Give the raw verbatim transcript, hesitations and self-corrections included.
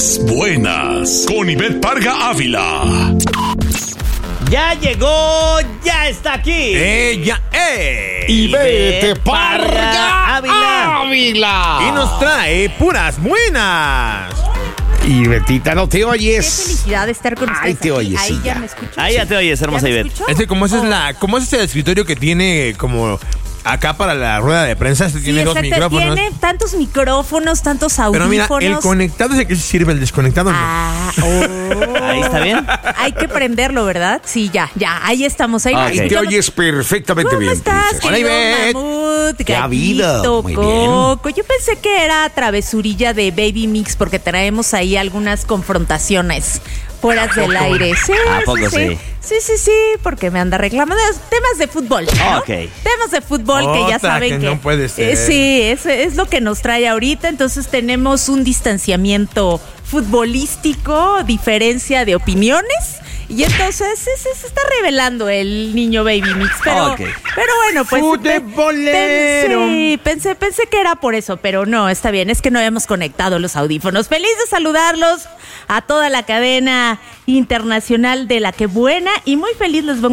Puras buenas. Con Ivette Parga Ávila. Ya llegó, ya está aquí. Ella es Ivette Parga Ávila. Ávila. Y nos trae puras buenas. Y Betita, no te oyes. Qué felicidad de estar con ustedes. Ay, te aquí. oyes, Ahí sí, ya ya. me escucho. Ahí ya te oyes, hermosa ¿Ya me Ivette. escucho? Este, como ese es Oh. la, como ese es el escritorio que tiene como acá para la rueda de prensa, este Sí, tiene dos exacto. micrófonos. Tiene tantos micrófonos, tantos Pero audífonos. mira, el conectado es el que sí sirve, el desconectado no. Ah, oh. Ahí está bien. Hay que prenderlo, ¿verdad? Sí, ya, ya. Ahí estamos. Ahí Ah, nos ok. Y te escuchamos. oyes perfectamente ¿Cómo bien. estás, princesa. Hola, querido Ivette. Mamut? ¿Qué ha habido? Gallito, Muy bien. Coco. Yo pensé que era travesurilla de Baby Mix porque traemos ahí algunas confrontaciones fuera del aire. Sí, ¿A poco sí, sí? sí. Sí, sí, sí, porque me anda reclamando temas de fútbol, ¿no? Ok. Temas de fútbol que ya Otra saben que que, no puede ser. Eh, sí, es, es lo que nos trae ahorita. Entonces tenemos un distanciamiento futbolístico, diferencia de opiniones. Y entonces sí, sí, se está revelando el niño Baby Mix. Pero, Ok. pero bueno, pues. Futbolero. Sí, pensé, pensé que era por eso, pero no, está bien. Es que no habíamos conectado los audífonos. Feliz de saludarlos a toda la cadena internacional de La Que Buena y muy feliz les vengo